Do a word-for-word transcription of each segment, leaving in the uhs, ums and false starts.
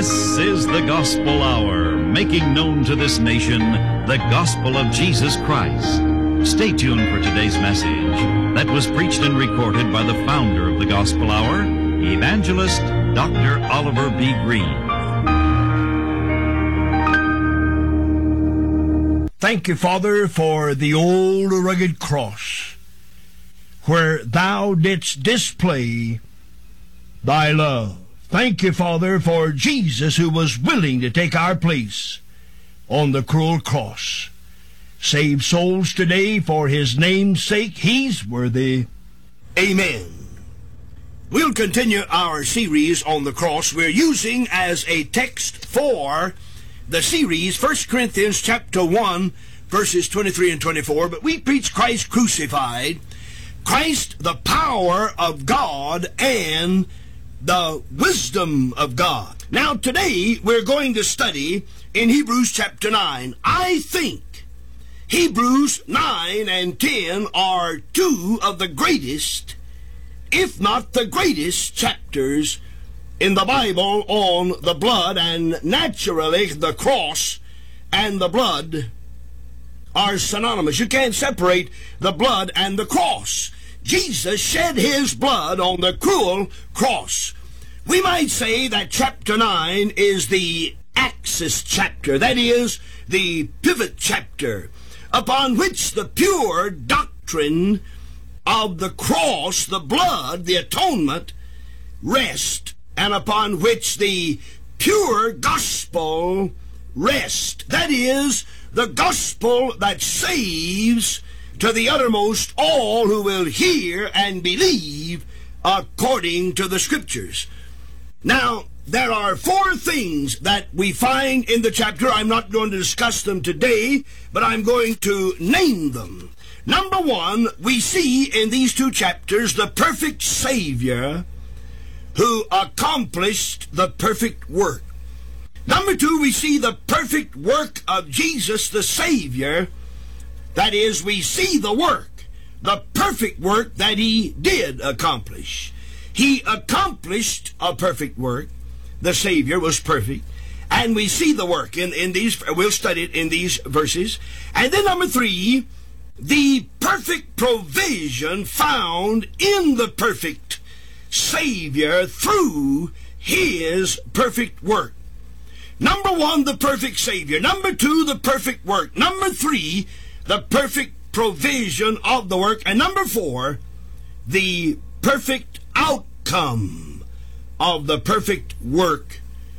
This is the Gospel Hour, making known to this nation the gospel of Jesus Christ. Stay tuned for today's message that was preached and recorded by the founder of the Gospel Hour, Evangelist Doctor Oliver B. Green. Thank you, Father, for the old rugged cross, where thou didst display thy love. Thank you, Father, for Jesus, who was willing to take our place on the cruel cross. Save souls today for his name's sake. He's worthy. Amen. We'll continue our series on the cross. We're using as a text for the series First Corinthians chapter one, verses twenty-three and twenty-four. But we preach Christ crucified, Christ the power of God and the wisdom of God. Now today we're going to study in Hebrews chapter nine. I think Hebrews nine and ten are two of the greatest, if not the greatest, chapters in the Bible on the blood, and naturally the cross and the blood are synonymous. You can't separate the blood and the cross. Jesus shed his blood on the cruel cross. We might say that chapter nine is the axis chapter, that is, the pivot chapter, upon which the pure doctrine of the cross, the blood, the atonement, rest, and upon which the pure gospel rest. That is, the gospel that saves to the uttermost all who will hear and believe according to the Scriptures. Now, there are four things that we find in the chapter. I'm not going to discuss them today, but I'm going to name them. Number one, we see in these two chapters the perfect Savior who accomplished the perfect work. Number two, we see the perfect work of Jesus the Savior. That is, we see the work, the perfect work that he did accomplish. He accomplished a perfect work. The Savior was perfect. And we see the work in, in these, we'll study it in these verses. And then number three, the perfect provision found in the perfect Savior through his perfect work. Number one, the perfect Savior. Number two, the perfect work. Number three, the perfect provision of the work. And number four, the perfect outcome of the perfect work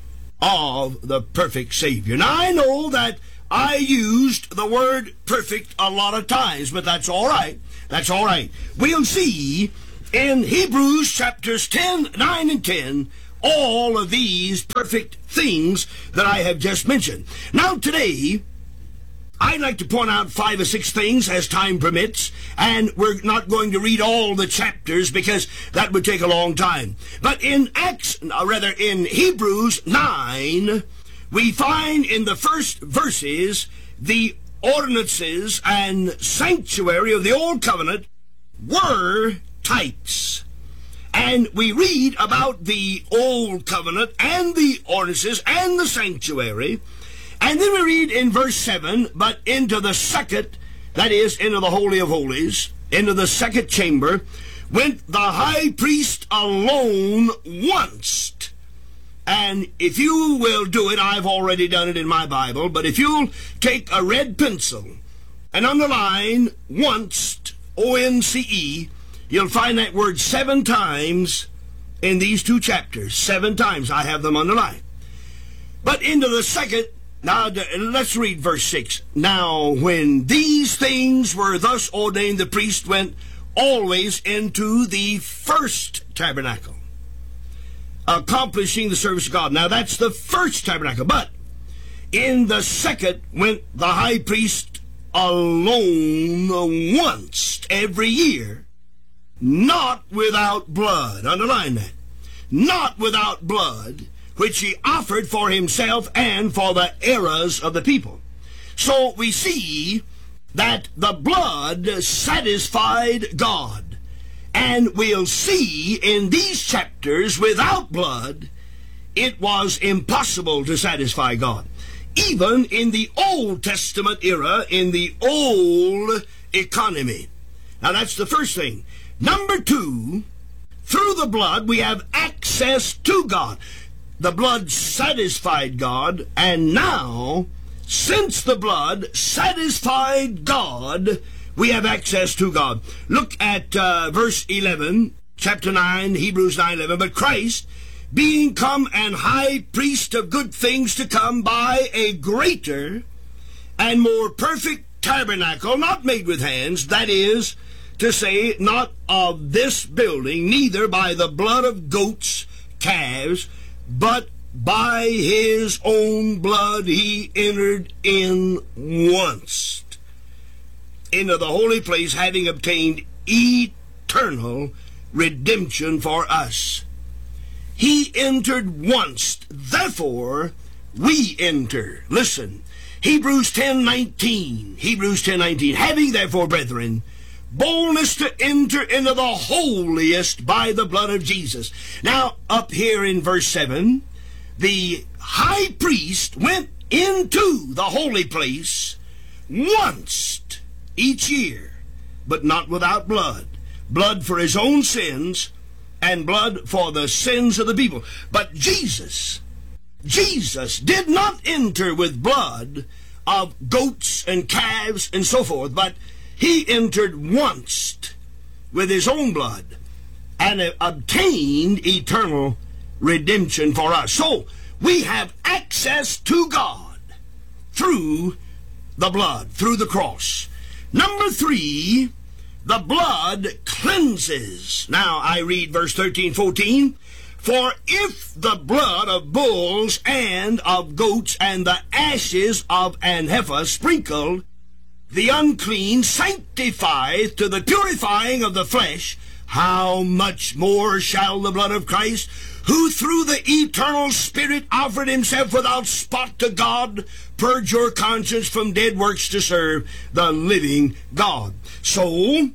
of the perfect Savior. Now, I know that I used the word perfect a lot of times, but that's all right. That's all right. We'll see in Hebrews chapters ten, nine, and ten all of these perfect things that I have just mentioned. Now, today, I'd like to point out five or six things as time permits, and we're not going to read all the chapters because that would take a long time. But in Acts, or rather in Hebrews nine, we find in the first verses the ordinances and sanctuary of the Old Covenant were types. And we read about the Old Covenant and the ordinances and the sanctuary. And then we read in verse seven, but into the second, that is, into the Holy of Holies, into the second chamber, went the high priest alone once. And if you will do it, I've already done it in my Bible, but if you'll take a red pencil and underline once, O N C E, you'll find that word seven times in these two chapters. Seven times I have them underlined. But into the second, now let's read verse six. Now when these things were thus ordained, the priest went always into the first tabernacle, accomplishing the service of God. Now that's the first tabernacle. But in the second went the high priest alone once every year, not without blood. Underline that. Not without blood, which he offered for himself and for the errors of the people. So we see that the blood satisfied God. And we'll see in these chapters, without blood, it was impossible to satisfy God. Even in the Old Testament era, in the old economy. Now that's the first thing. Number two, through the blood we have access to God. The blood satisfied God, and now, since the blood satisfied God, we have access to God. Look at uh, verse eleven, chapter nine, Hebrews nine eleven. But Christ, being come an high priest of good things to come, by a greater and more perfect tabernacle, not made with hands, that is to say, not of this building, neither by the blood of goats, calves, but by his own blood he entered in once into the holy place, having obtained eternal redemption for us. He entered once, therefore we enter. Listen, Hebrews ten nineteen. Hebrews ten nineteen. Having therefore, brethren, boldness to enter into the holiest by the blood of Jesus. Now, up here in verse seven, the high priest went into the holy place once each year, but not without blood. Blood for his own sins, and blood for the sins of the people. But Jesus, Jesus did not enter with blood of goats and calves and so forth, but he entered once with his own blood and obtained eternal redemption for us. So we have access to God through the blood, through the cross. Number three, the blood cleanses. Now I read verse thirteen, fourteen. For if the blood of bulls and of goats and the ashes of an heifer sprinkled the unclean sanctifieth to the purifying of the flesh, how much more shall the blood of Christ, who through the eternal Spirit offered himself without spot to God, purge your conscience from dead works to serve the living God. So,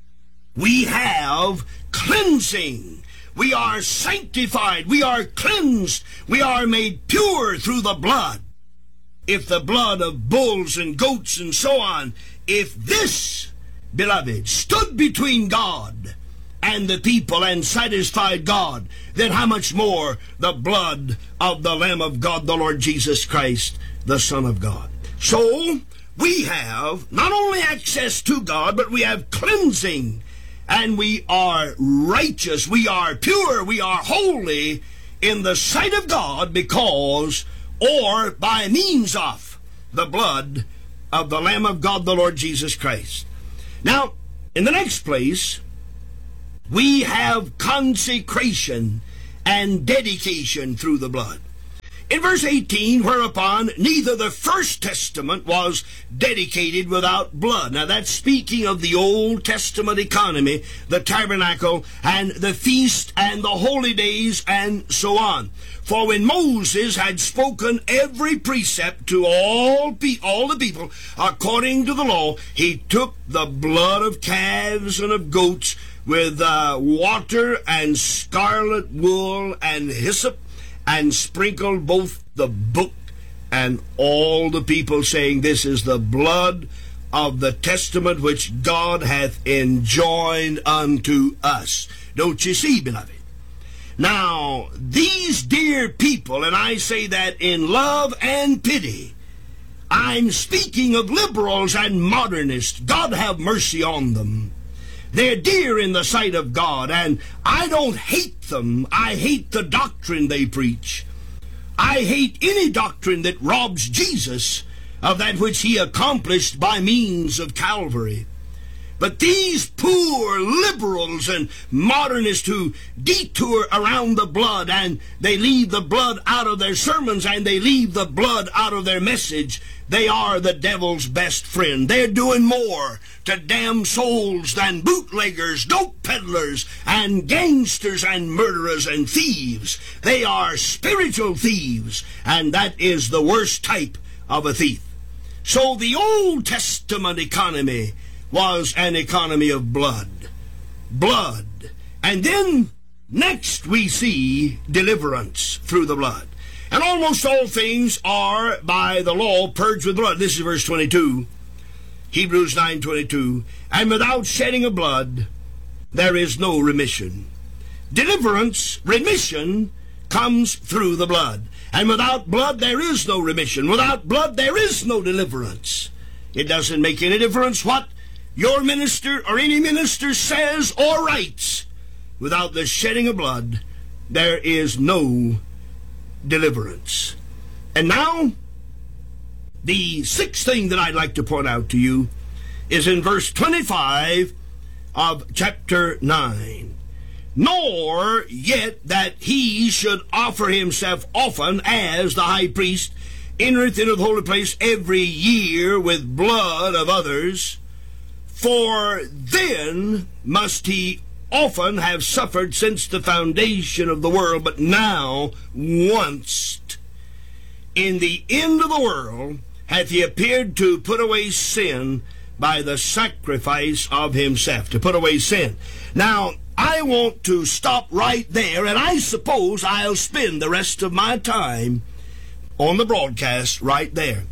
we have cleansing. We are sanctified. We are cleansed. We are made pure through the blood. If the blood of bulls and goats and so on, if this, beloved, stood between God and the people and satisfied God, then how much more the blood of the Lamb of God, the Lord Jesus Christ, the Son of God. So, we have not only access to God, but we have cleansing, and we are righteous, we are pure, we are holy in the sight of God because, or by means of, the blood of the Lamb of God, the Lord Jesus Christ. Now, in the next place, we have consecration and dedication through the blood. In verse eighteen, whereupon neither the first testament was dedicated without blood. Now that's speaking of the Old Testament economy, the tabernacle and the feast and the holy days and so on. For when Moses had spoken every precept to all, pe- all the people according to the law, he took the blood of calves and of goats with uh, water and scarlet wool and hyssop, and sprinkled both the book and all the people, saying, This is the blood of the testament which God hath enjoined unto us. Don't you see, beloved? Now, these dear people, and I say that in love and pity, I'm speaking of liberals and modernists. God have mercy on them. They're dear in the sight of God, and I don't hate them. I hate the doctrine they preach. I hate any doctrine that robs Jesus of that which he accomplished by means of Calvary. But these poor liberals and modernists who detour around the blood, and they leave the blood out of their sermons, and they leave the blood out of their message, they are the devil's best friend. They're doing more to damn souls than bootleggers, dope peddlers, and gangsters and murderers and thieves. They are spiritual thieves, and that is the worst type of a thief. So the Old Testament economy was an economy of blood. Blood. And then Next we see deliverance through the blood. And almost all things are by the law purged with blood. This is verse twenty-two. Hebrews nine twenty-two. And without shedding of blood, there is no remission. Deliverance, remission, comes through the blood. And without blood, there is no remission. Without blood, there is no deliverance. It doesn't make any difference what your minister or any minister says or writes. Without the shedding of blood, there is no deliverance. And now, the sixth thing that I'd like to point out to you is in verse twenty-five of chapter nine. Nor yet that he should offer himself often, as the high priest entereth into the holy place every year with blood of others, for then must he often have suffered since the foundation of the world. But now once in the end of the world hath he appeared to put away sin by the sacrifice of himself. To put away sin. Now, I want to stop right there, and I suppose I'll spend the rest of my time on the broadcast right there.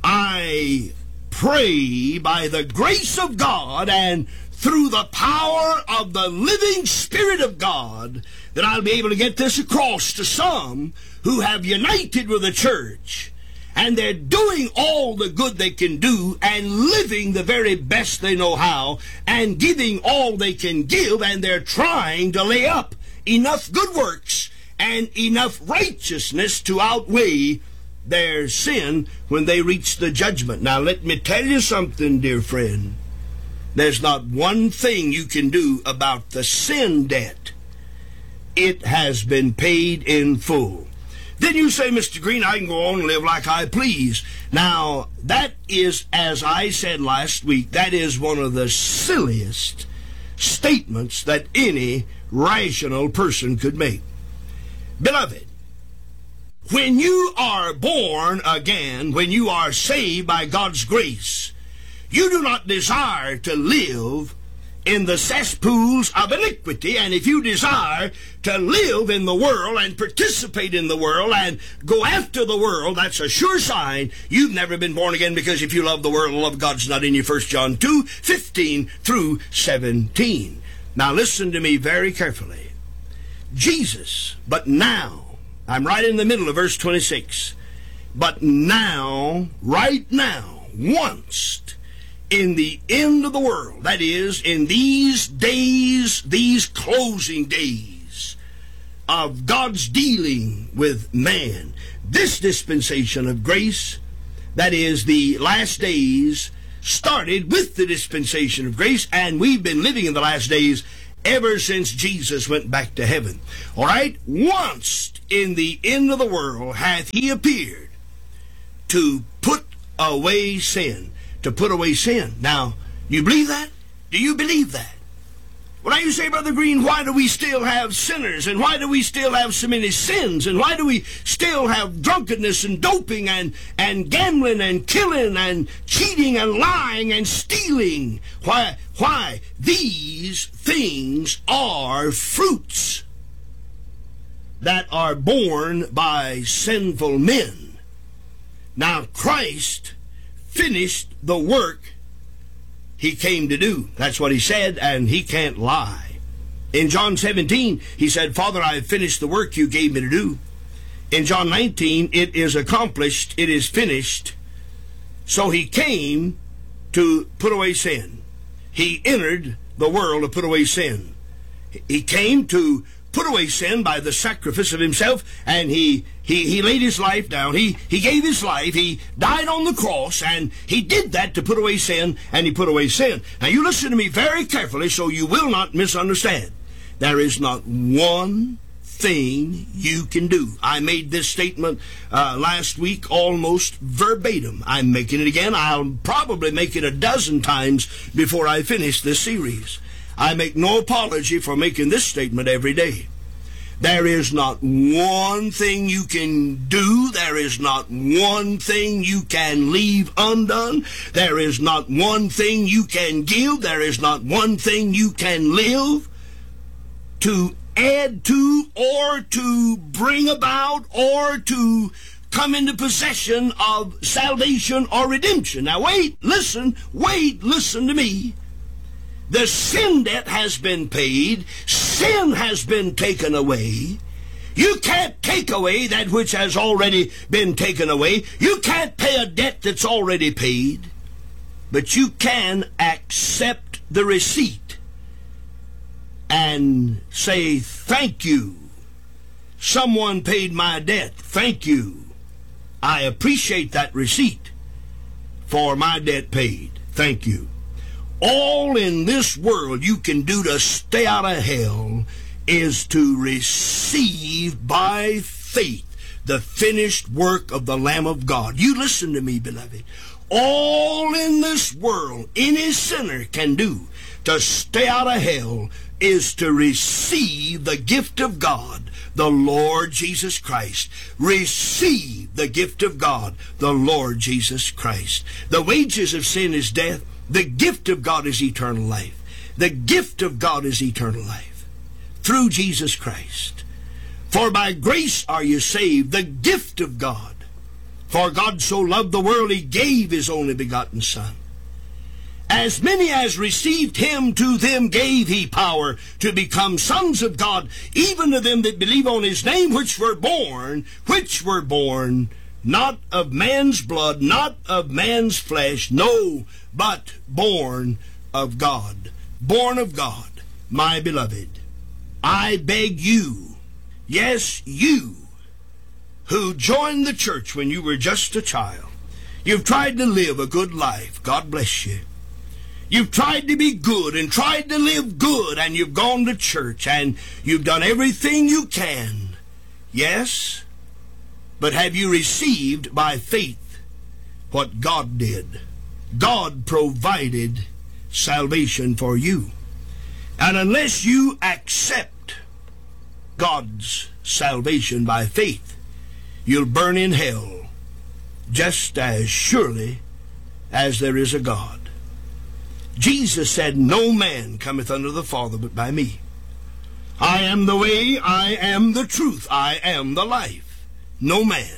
I pray by the grace of God and through the power of the living Spirit of God that I'll be able to get this across to some who have united with the church, and they're doing all the good they can do and living the very best they know how and giving all they can give, and they're trying to lay up enough good works and enough righteousness to outweigh their sin when they reach the judgment. Now, let me tell you something, dear friend. There's not one thing you can do about the sin debt. It has been paid in full. Then you say, Mister Green, I can go on and live like I please. Now, that is, as I said last week, that is one of the silliest statements that any rational person could make. Beloved, when you are born again, when you are saved by God's grace, you do not desire to live in the cesspools of iniquity. And if you desire to live in the world and participate in the world and go after the world, that's a sure sign you've never been born again, because if you love the world, the love of God's not in you. First John two, fifteen through seventeen. Now listen to me very carefully. Jesus, but now, I'm right in the middle of verse twenty-six. But now, right now, once in the end of the world, that is, in these days, these closing days of God's dealing with man, this dispensation of grace, that is, the last days, started with the dispensation of grace, and we've been living in the last days ever since Jesus went back to heaven. All right? Once in the end of the world hath he appeared to put away sin. To put away sin. Now, you believe that? Do you believe that? Well, now you say, Brother Green, why do we still have sinners? And why do we still have so many sins? And why do we still have drunkenness and doping and, and gambling and killing and cheating and lying and stealing? Why? Why? These things are fruits that are borne by sinful men. Now, Christ finished the work he came to do. That's what he said, and he can't lie. In John seventeen, he said, Father, I have finished the work you gave me to do. In John nineteen, it is accomplished, it is finished. So he came to put away sin. He entered the world to put away sin. He came to put away sin by the sacrifice of himself, and he he he laid his life down. He he gave his life. He died on the cross, and he did that to put away sin, and he put away sin. Now you listen to me very carefully so you will not misunderstand. There is not one thing you can do. I made this statement uh, last week almost verbatim. I'm making it again. I'll probably make it a dozen times before I finish this series. I make no apology for making this statement every day. There is not one thing you can do. There is not one thing you can leave undone. There is not one thing you can give. There is not one thing you can live to add to or to bring about or to come into possession of salvation or redemption. Now wait, listen, wait, listen to me. The sin debt has been paid. Sin has been taken away. You can't take away that which has already been taken away. You can't pay a debt that's already paid. But you can accept the receipt and say, thank you. Someone paid my debt. Thank you. I appreciate that receipt for my debt paid. Thank you. All in this world you can do to stay out of hell is to receive by faith the finished work of the Lamb of God. You listen to me, beloved. All in this world any sinner can do to stay out of hell is to receive the gift of God, the Lord Jesus Christ. Receive the gift of God, the Lord Jesus Christ. The wages of sin is death. The gift of God is eternal life. The gift of God is eternal life through Jesus Christ. For by grace are you saved, the gift of God. For God so loved the world, he gave his only begotten Son. As many as received him, to them gave he power to become sons of God, even to them that believe on his name, which were born, which were born, not of man's blood, not of man's flesh, no, but born of God. Born of God, my beloved. I beg you, yes, you, who joined the church when you were just a child. You've tried to live a good life. God bless you. You've tried to be good and tried to live good, and you've gone to church and you've done everything you can. Yes, but have you received by faith what God did? God provided salvation for you. And unless you accept God's salvation by faith, you'll burn in hell just as surely as there is a God. Jesus said, no man cometh unto the Father but by me. I am the way, I am the truth, I am the life. No man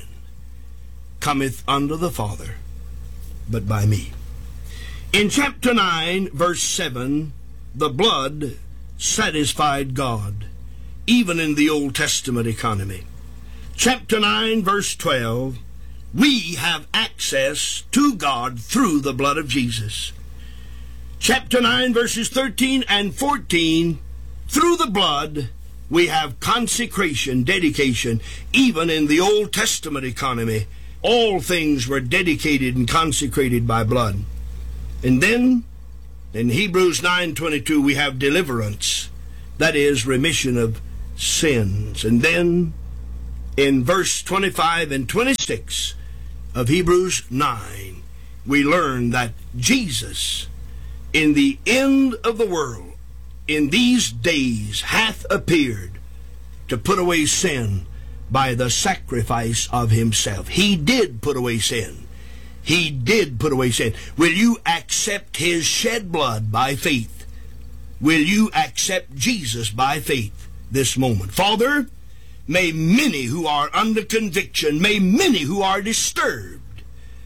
cometh unto the Father but by me. In chapter nine, verse seven, the blood satisfied God, even in the Old Testament economy. Chapter nine, verse twelve, we have access to God through the blood of Jesus. Chapter nine, verses thirteen and fourteen, through the blood we have consecration, dedication. Even in the Old Testament economy, all things were dedicated and consecrated by blood. And then, in Hebrews nine twenty-two, we have deliverance, that is, remission of sins. And then, in verse twenty-five and twenty-six of Hebrews nine, we learn that Jesus, in the end of the world, in these days, hath appeared to put away sin by the sacrifice of himself. He did put away sin. He did put away sin. Will you accept his shed blood by faith? Will you accept Jesus by faith this moment? Father, may many who are under conviction, may many who are disturbed,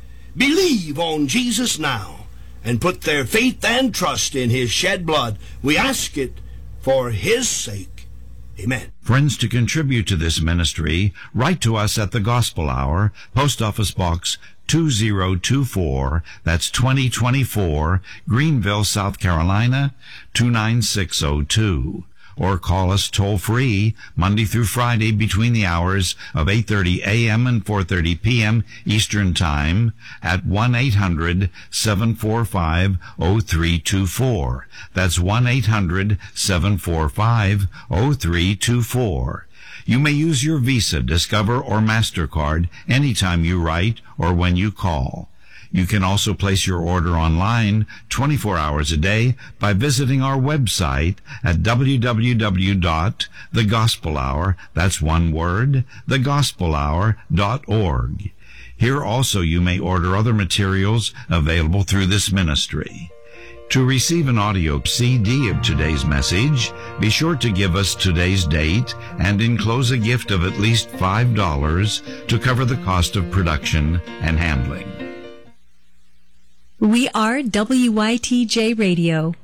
believe on Jesus now and put their faith and trust in his shed blood. We ask it for his sake. Amen. Friends, to contribute to this ministry, write to us at the Gospel Hour, Post Office Box two zero two four, that's twenty twenty-four, Greenville, South Carolina, two nine six zero two. Or call us toll-free Monday through Friday between the hours of eight thirty a.m. and four thirty p.m. Eastern Time at one eight hundred seven four five oh three two four. That's one eight hundred seven four five oh three two four. You may use your Visa, Discover, or MasterCard anytime you write or when you call. You can also place your order online twenty-four hours a day by visiting our website at w w w dot the gospel hour, that's one word, the gospel hour dot org. Here also you may order other materials available through this ministry. To receive an audio C D of today's message, be sure to give us today's date and enclose a gift of at least five dollars to cover the cost of production and handling. We are W Y T J Radio,